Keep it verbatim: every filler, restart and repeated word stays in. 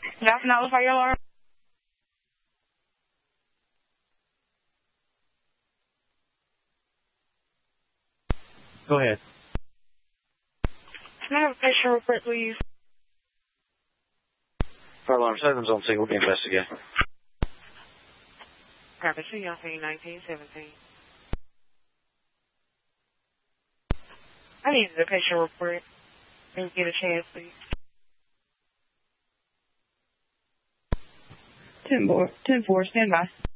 That's not fire alarm. Go ahead. Can I have a patient report, please? Fire alarm seven's on scene. We'll be investigating. Copy, see on scene nineteen seventeen. I need the patient report. Can you get a chance, please? ten four, ten four, stand by.